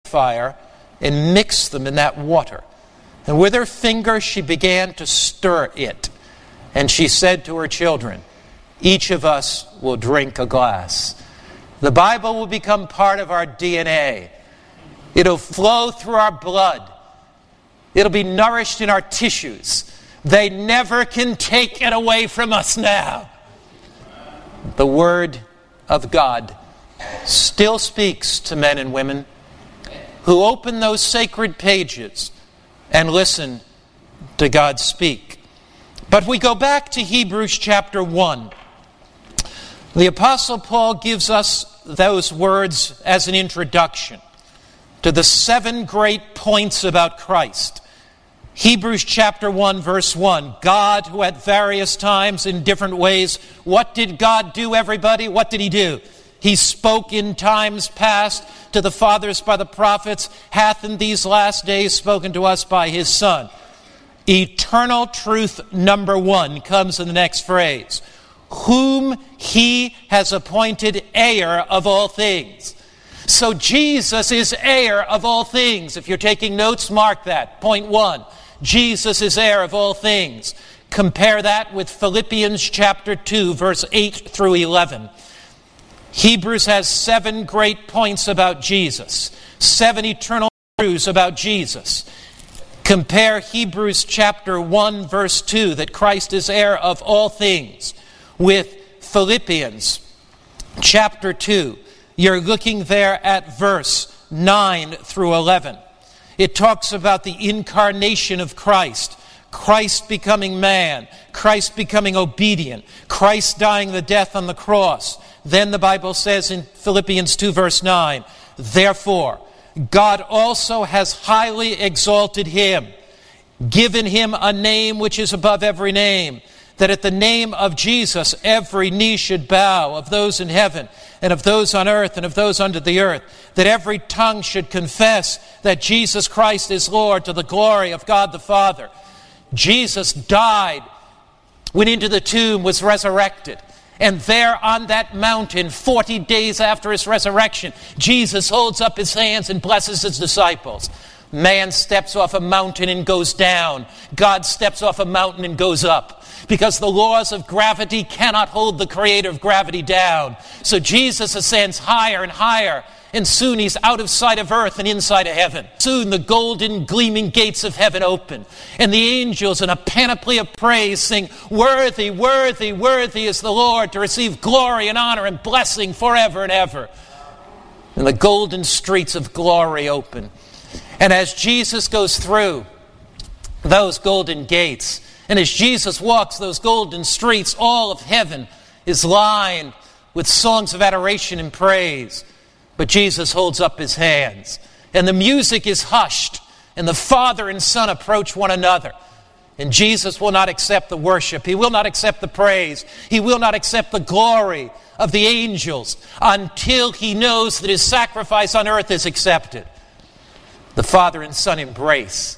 fire and mixed them in that water. And with her finger she began to stir it. And she said to her children, each of us will drink a glass. The Bible will become part of our DNA. It'll flow through our blood. It'll be nourished in our tissues. They never can take it away from us now. The Word of God still speaks to men and women who open those sacred pages and listen to God speak. But we go back to Hebrews chapter 1. The Apostle Paul gives us those words as an introduction to the 7 great points about Christ. Hebrews chapter 1, verse 1. God, who at various times in different ways, what did God do, everybody? What did He do? He spoke in times past to the fathers by the prophets, hath in these last days spoken to us by His Son. Eternal truth number 1 comes in the next phrase. Whom He has appointed heir of all things. So Jesus is heir of all things. If you're taking notes, mark that. Point 1. Jesus is heir of all things. Compare that with Philippians chapter 2, verse 8 through 11. Hebrews has 7 great points about Jesus. 7 eternal truths about Jesus. Compare Hebrews chapter 1, verse 2, that Christ is heir of all things, with Philippians chapter 2. You're looking there at verse 9 through 11. It talks about the incarnation of Christ. Christ becoming man. Christ becoming obedient. Christ dying the death on the cross. Then the Bible says in Philippians 2 verse 9, therefore, God also has highly exalted Him, given Him a name which is above every name, that at the name of Jesus every knee should bow, of those in heaven and of those on earth and of those under the earth, that every tongue should confess that Jesus Christ is Lord, to the glory of God the Father. Jesus died, went into the tomb, was resurrected. And there on that mountain, 40 days after His resurrection, Jesus holds up His hands and blesses His disciples. Man steps off a mountain and goes down. God steps off a mountain and goes up. Because the laws of gravity cannot hold the creator of gravity down. So Jesus ascends higher and higher. And soon He's out of sight of earth and inside of heaven. Soon the golden gleaming gates of heaven open. And the angels in a panoply of praise sing, worthy, worthy, worthy is the Lord to receive glory and honor and blessing forever and ever. And the golden streets of glory open. And as Jesus goes through those golden gates, and as Jesus walks those golden streets, all of heaven is lined with songs of adoration and praise. But Jesus holds up His hands, and the music is hushed, and the Father and Son approach one another. And Jesus will not accept the worship. He will not accept the praise. He will not accept the glory of the angels until He knows that His sacrifice on earth is accepted. The Father and Son embrace.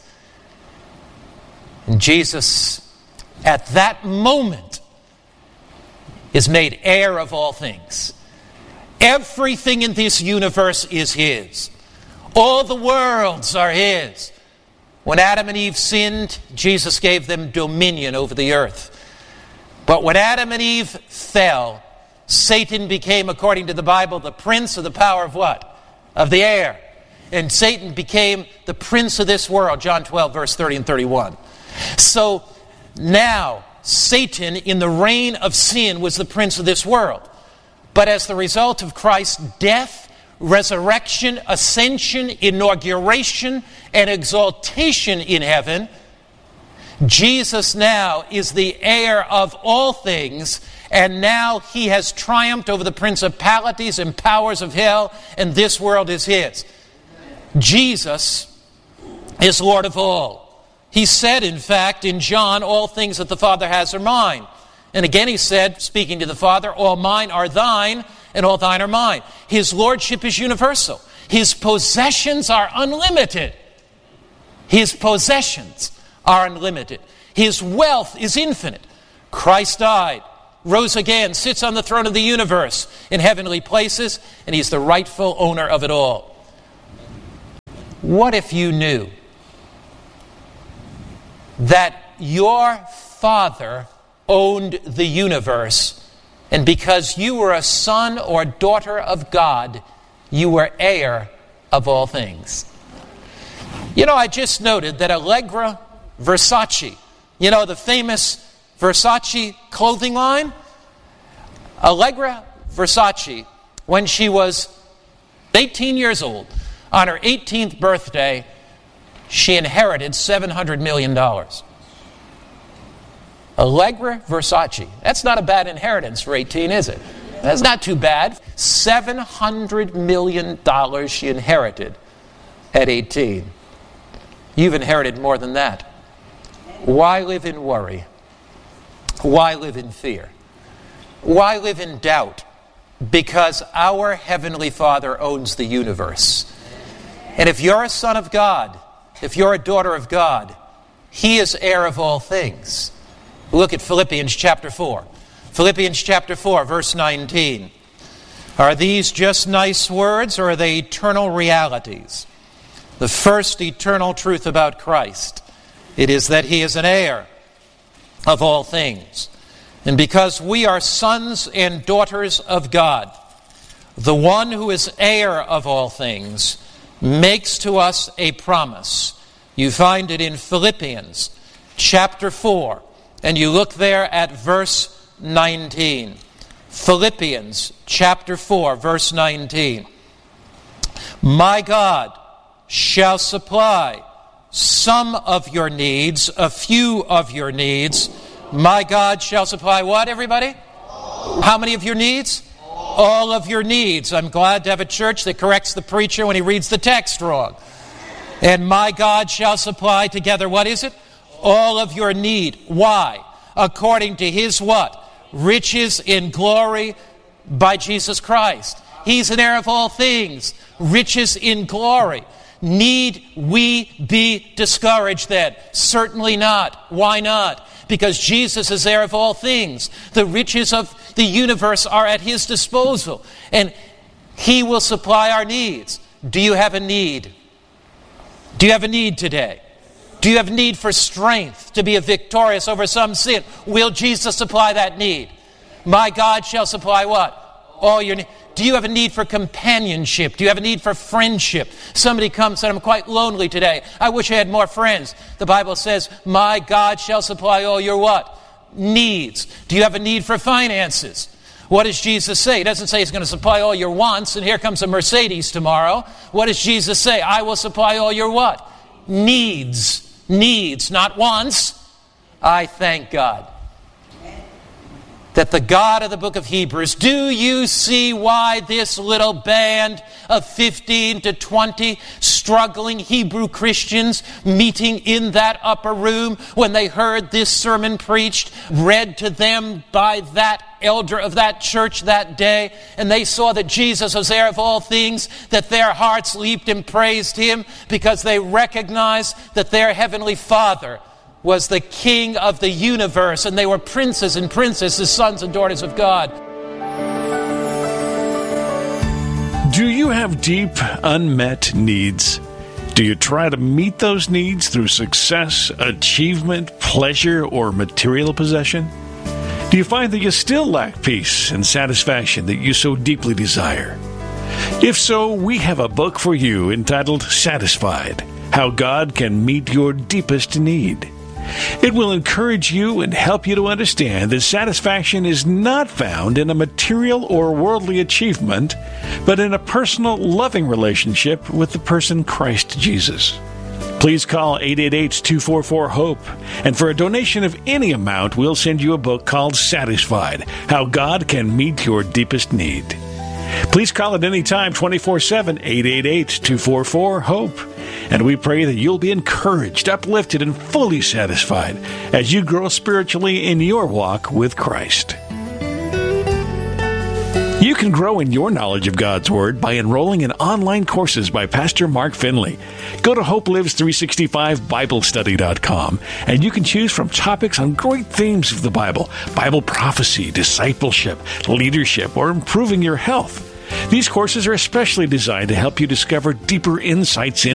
And Jesus, at that moment, is made heir of all things. Everything in this universe is His. All the worlds are His. When Adam and Eve sinned, Jesus gave them dominion over the earth. But when Adam and Eve fell, Satan became, according to the Bible, the prince of the power of what? Of the air. And Satan became the prince of this world, John 12, verse 30 and 31. So now, Satan, in the reign of sin, was the prince of this world. But as the result of Christ's death, resurrection, ascension, inauguration, and exaltation in heaven, Jesus now is the heir of all things, and now He has triumphed over the principalities and powers of hell, and this world is His. Jesus is Lord of all. He said, in fact, in John, all things that the Father has are mine. And again He said, speaking to the Father, all mine are thine, and all thine are mine. His lordship is universal. His possessions are unlimited. His possessions are unlimited. His wealth is infinite. Christ died, rose again, sits on the throne of the universe in heavenly places, and He's the rightful owner of it all. What if you knew that your Father owned the universe, and because you were a son or daughter of God, you were heir of all things? You know, I just noted that Allegra Versace, you know, the famous Versace clothing line? Allegra Versace, when she was 18 years old, on her 18th birthday, she inherited $700 million. Allegra Versace. That's not a bad inheritance for 18, is it? That's not too bad. $700 million she inherited at 18. You've inherited more than that. Why live in worry? Why live in fear? Why live in doubt? Because our Heavenly Father owns the universe. And if you're a son of God, if you're a daughter of God, He is heir of all things. Look at Philippians chapter 4. Philippians chapter 4, verse 19. Are these just nice words, or are they eternal realities? The first eternal truth about Christ, it is that He is an heir of all things. And because we are sons and daughters of God, the one who is heir of all things makes to us a promise. You find it in Philippians chapter 4, and you look there at verse 19. Philippians chapter 4, verse 19. My God shall supply some of your needs, a few of your needs. My God shall supply what, everybody? How many of your needs? All of your needs. I'm glad to have a church that corrects the preacher when he reads the text wrong. And my God shall supply together, what is it? All of your need. Why? According to His what? Riches in glory by Jesus Christ. He's an heir of all things. Riches in glory. Need we be discouraged then? Certainly not. Why not? Because Jesus is heir of all things. The riches of the universe are at His disposal. And He will supply our needs. Do you have a need? Do you have a need today? Do you have a need for strength to be victorious over some sin? Will Jesus supply that need? My God shall supply what? All your needs. Do you have a need for companionship? Do you have a need for friendship? Somebody comes and said, I'm quite lonely today. I wish I had more friends. The Bible says, my God shall supply all your what? Needs. Do you have a need for finances? What does Jesus say? He doesn't say He's going to supply all your wants, and here comes a Mercedes tomorrow. What does Jesus say? I will supply all your what? Needs. Needs, not wants. I thank God that the God of the book of Hebrews, do you see why this little band of 15 to 20 struggling Hebrew Christians meeting in that upper room when they heard this sermon preached, read to them by that elder of that church that day, and they saw that Jesus was heir of all things, that their hearts leaped and praised Him because they recognized that their Heavenly Father was the King of the universe, and they were princes and princesses, sons and daughters of God. Do you have deep, unmet needs? Do you try to meet those needs through success, achievement, pleasure, or material possession? Do you find that you still lack peace and satisfaction that you so deeply desire? If so, we have a book for you entitled Satisfied: How God Can Meet Your Deepest Need. It will encourage you and help you to understand that satisfaction is not found in a material or worldly achievement, but in a personal, loving relationship with the person Christ Jesus. Please call 888-244-HOPE, and for a donation of any amount, we'll send you a book called Satisfied: How God Can Meet Your Deepest Need. Please call at any time, 24/7, 888-244-HOPE. And we pray that you'll be encouraged, uplifted, and fully satisfied as you grow spiritually in your walk with Christ. You can grow in your knowledge of God's Word by enrolling in online courses by Pastor Mark Finley. Go to HopeLives365BibleStudy.com, and you can choose from topics on great themes of the Bible prophecy, discipleship, leadership, or improving your health. These courses are especially designed to help you discover deeper insights